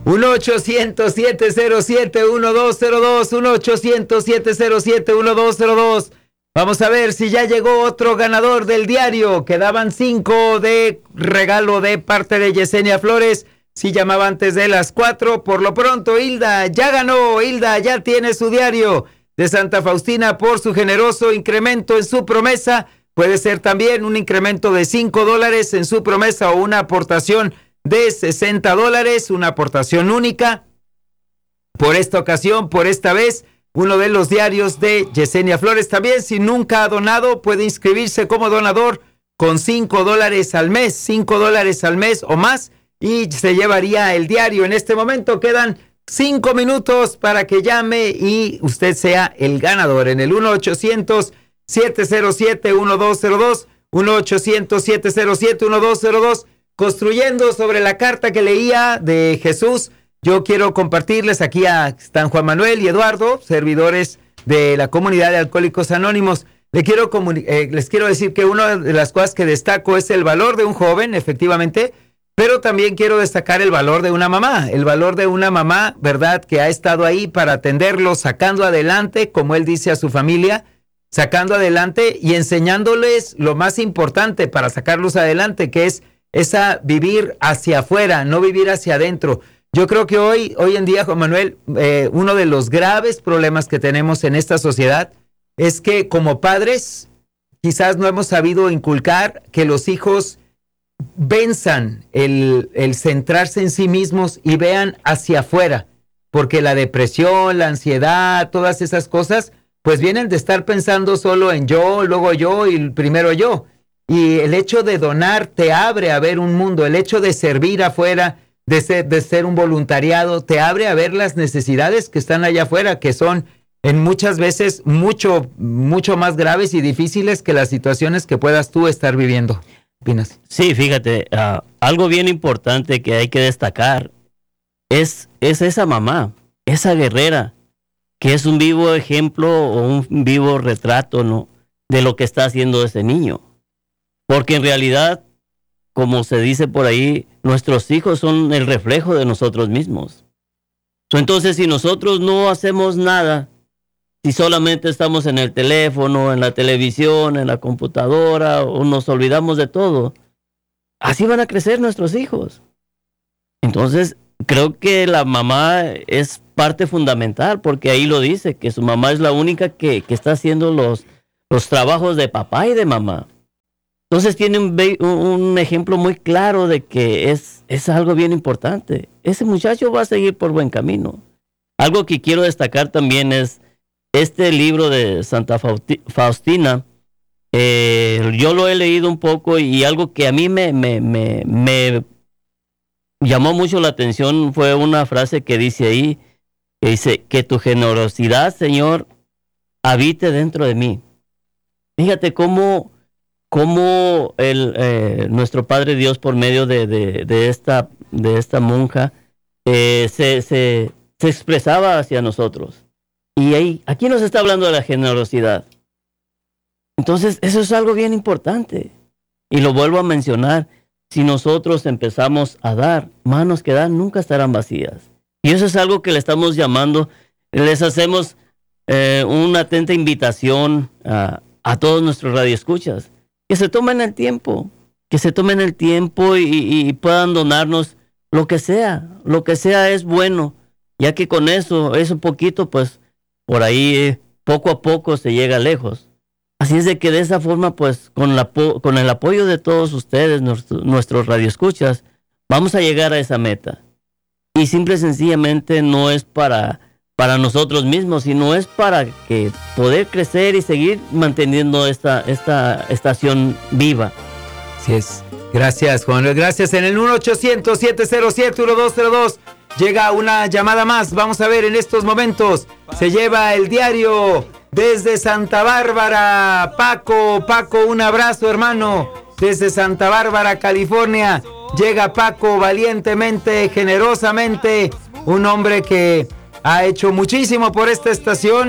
1-800-707-1202, 1-800-707-1202. Vamos a ver si ya llegó otro ganador del diario. Quedaban 5 de regalo de parte de Yesenia Flores. Si llamaba antes de las 4, por lo pronto Hilda ya ganó. Hilda ya tiene su diario de Santa Faustina por su generoso incremento en su promesa. Puede ser también un incremento de $5 en su promesa o una aportación de $60, una aportación única. Por esta ocasión, por esta vez, uno de los diarios de Yesenia Flores. También, si nunca ha donado, puede inscribirse como donador con $5 al mes, $5 al mes o más, y se llevaría el diario. En este momento quedan 5 minutos para que llame y usted sea el ganador en el 1-800-707-1202, 1-800-707-1202. Construyendo sobre la carta que leía de Jesús, yo quiero compartirles, aquí están Juan Manuel y Eduardo, servidores de la comunidad de Alcohólicos Anónimos. Les quiero decir que una de las cosas que destaco es el valor de un joven, efectivamente, pero también quiero destacar el valor de una mamá, ¿verdad?, que ha estado ahí para atenderlos, sacando adelante, como él dice a su familia, sacando adelante y enseñándoles lo más importante para sacarlos adelante, que es esa vivir hacia afuera, no vivir hacia adentro. Yo creo que hoy en día, Juan Manuel, uno de los graves problemas que tenemos en esta sociedad es que como padres quizás no hemos sabido inculcar que los hijos venzan el centrarse en sí mismos y vean hacia afuera, porque la depresión, la ansiedad, todas esas cosas, pues vienen de estar pensando solo en yo, luego yo y primero yo. Y el hecho de donar te abre a ver un mundo, el hecho de servir afuera, de ser un voluntariado, te abre a ver las necesidades que están allá afuera, que son en muchas veces mucho más graves y difíciles que las situaciones que puedas tú estar viviendo. ¿Opinas? Sí, fíjate, algo bien importante que hay que destacar es esa mamá, esa guerrera, que es un vivo ejemplo o un vivo retrato, ¿no?, de lo que está haciendo ese niño. Porque en realidad, como se dice por ahí, nuestros hijos son el reflejo de nosotros mismos. Entonces, si nosotros no hacemos nada, si solamente estamos en el teléfono, en la televisión, en la computadora, o nos olvidamos de todo, así van a crecer nuestros hijos. Entonces, creo que la mamá es parte fundamental, porque ahí lo dice, que su mamá es la única que está haciendo los trabajos de papá y de mamá. Entonces tiene un ejemplo muy claro de que es algo bien importante. Ese muchacho va a seguir por buen camino. Algo que quiero destacar también es este libro de Santa Faustina. Yo lo he leído un poco y algo que a mí me llamó mucho la atención fue una frase que dice ahí, que dice, que tu generosidad, Señor, habite dentro de mí. Fíjate cómo nuestro Padre Dios, por medio de esta monja, se expresaba hacia nosotros. Y aquí nos está hablando de la generosidad. Entonces, eso es algo bien importante. Y lo vuelvo a mencionar, si nosotros empezamos a dar, manos que dan nunca estarán vacías. Y eso es algo que le estamos llamando, les hacemos una atenta invitación a todos nuestros radioescuchas, que se tomen el tiempo, y puedan donarnos lo que sea es bueno, ya que con eso poquito, pues por ahí poco a poco se llega lejos. Así es de que de esa forma, pues con el apoyo de todos ustedes, nuestros radioescuchas, vamos a llegar a esa meta. Y simple y sencillamente no es para nosotros mismos, sino es para que poder crecer y seguir manteniendo esta estación viva. Así es. Gracias, Juan. Gracias. En el 1-800-707-1202 llega una llamada más. Vamos a ver en estos momentos. Se lleva el diario desde Santa Bárbara. Paco, un abrazo, hermano. Desde Santa Bárbara, California. Llega Paco valientemente, generosamente. Un hombre que ha hecho muchísimo por esta estación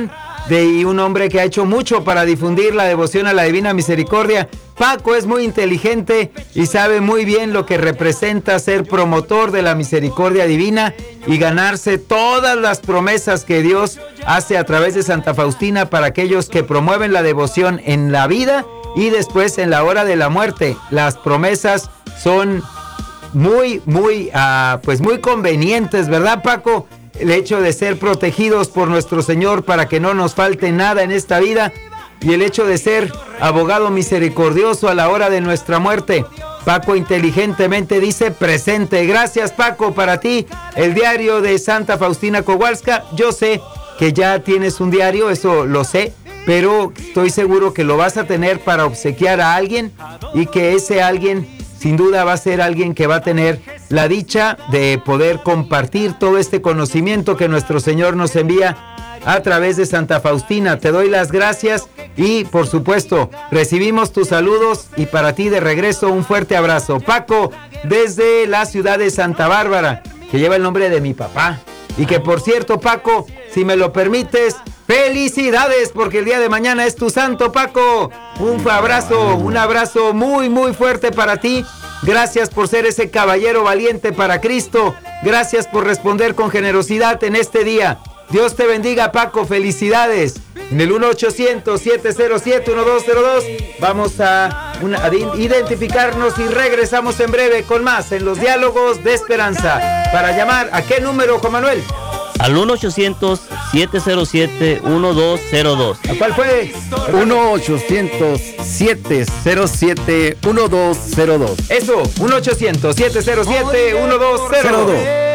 y un hombre que ha hecho mucho para difundir la devoción a la Divina Misericordia. Paco es muy inteligente y sabe muy bien lo que representa ser promotor de la misericordia divina y ganarse todas las promesas que Dios hace a través de Santa Faustina para aquellos que promueven la devoción en la vida y después en la hora de la muerte. Las promesas son muy convenientes, ¿verdad, Paco? El hecho de ser protegidos por nuestro Señor para que no nos falte nada en esta vida y el hecho de ser abogado misericordioso a la hora de nuestra muerte. Paco inteligentemente dice presente. Gracias, Paco, para ti el diario de Santa Faustina Kowalska. Yo sé que ya tienes un diario, eso lo sé, pero estoy seguro que lo vas a tener para obsequiar a alguien y que ese alguien sin duda va a ser alguien que va a tener la dicha de poder compartir todo este conocimiento que nuestro Señor nos envía a través de Santa Faustina. Te doy las gracias y, por supuesto, recibimos tus saludos y para ti de regreso un fuerte abrazo. Paco, desde la ciudad de Santa Bárbara, que lleva el nombre de mi papá. Y que, por cierto, Paco, si me lo permites, ¡felicidades! Porque el día de mañana es tu santo, Paco. Un abrazo muy, muy fuerte para ti. Gracias por ser ese caballero valiente para Cristo. Gracias por responder con generosidad en este día. Dios te bendiga, Paco. Felicidades. En el 1-800-707-1202 vamos a identificarnos y regresamos en breve con más en los diálogos de esperanza. Para llamar, ¿a qué número, Juan Manuel? Al 1-800-707-1202. ¿A cuál fue? 1-800-707-1202. Eso, 1-800-707-1202.